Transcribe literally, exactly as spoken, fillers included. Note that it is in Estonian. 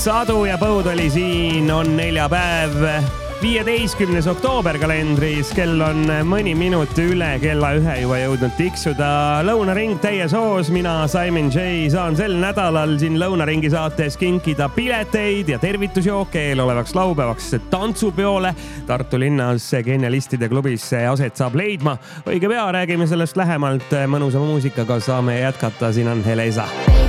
Sadu ja Põud oli siin, on neljapäev, viieteistkümnes oktoober kalendris, kell on mõni minut üle kella ühe juba jõudnud tiksuda. Lõunaring täies hoos, mina Simon J saan sel nädalal siin Lõunaringi saates kinkida pileteid ja tervitusjooke eelolevaks laupäevaks tantsupeole. Tartu linnas Genialistide klubis see aset saab leidma. Õige pea räägime sellest lähemalt, mõnusa muusikaga saame jätkata, siin on Helesa.